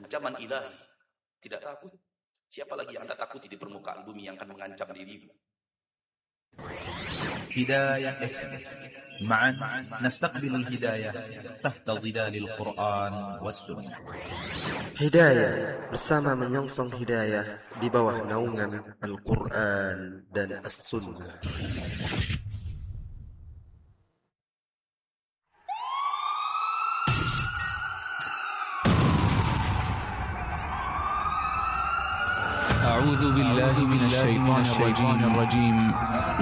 ancaman ilahi. Tidak takut. Siapa lagi yang Anda takuti di permukaan bumi yang akan mengancam dirimu? هداية معا نستقبل الهداية تحت ظلال القرآن والسنة. Hidayah bersama menyongsong hidayah di bawah naungan Al-Quran dan As-Sunnah. أعوذ بالله من الشيطان الرجيم